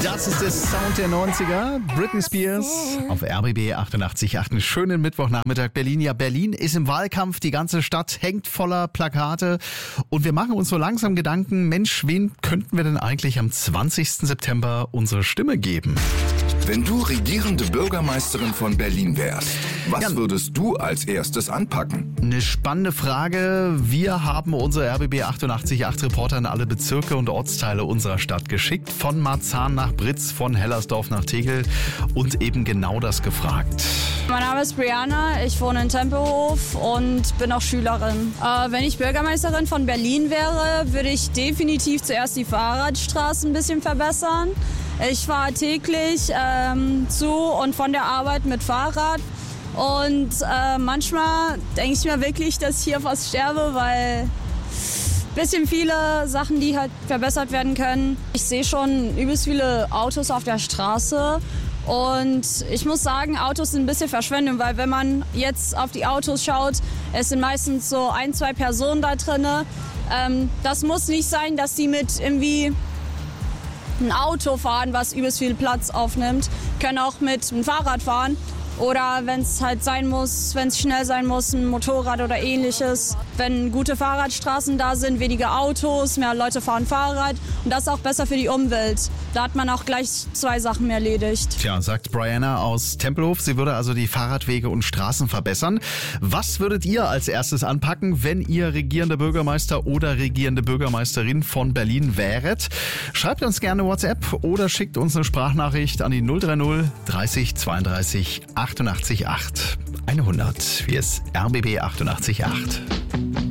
Das ist der Sound der 90er. Britney Spears auf RBB 88.8. Einen schönen Mittwochnachmittag Berlin. Ja, Berlin ist im Wahlkampf. Die ganze Stadt hängt voller Plakate. Und wir machen uns so langsam Gedanken, Mensch, wen könnten wir denn eigentlich am 20. September unsere Stimme geben? Wenn du regierende Bürgermeisterin von Berlin wärst, was würdest du als erstes anpacken? Eine spannende Frage. Wir haben unsere RBB 88.8 Reporter in alle Bezirke und Ortsteile unserer Stadt geschickt. Von Marzahn nach Britz, von Hellersdorf nach Tegel und eben genau das gefragt. Mein Name ist Brianna, ich wohne in Tempelhof und bin auch Schülerin. Wenn ich Bürgermeisterin von Berlin wäre, würde ich definitiv zuerst die Fahrradstraßen ein bisschen verbessern. Ich fahre täglich zu und von der Arbeit mit Fahrrad und manchmal denke ich mir wirklich, dass ich hier fast sterbe, weil bisschen viele Sachen, die halt verbessert werden können. Ich sehe schon übelst viele Autos auf der Straße und ich muss sagen, Autos sind ein bisschen Verschwendung, weil wenn man jetzt auf die Autos schaut, es sind meistens so 1, 2 Personen da drin. Das muss nicht sein, dass die mit irgendwie ein Auto fahren, was übelst viel Platz aufnimmt, können auch mit einem Fahrrad fahren oder wenn es halt sein muss, wenn es schnell sein muss, ein Motorrad oder ähnliches. Wenn gute Fahrradstraßen da sind, weniger Autos, mehr Leute fahren Fahrrad und das ist auch besser für die Umwelt. Da hat man auch gleich 2 Sachen erledigt. Tja, sagt Brianna aus Tempelhof. Sie würde also die Fahrradwege und Straßen verbessern. Was würdet ihr als erstes anpacken, wenn ihr regierender Bürgermeister oder regierende Bürgermeisterin von Berlin wäret? Schreibt uns gerne WhatsApp oder schickt uns eine Sprachnachricht an die 030 30 32 88 8 100. Hier ist RBB 88 8.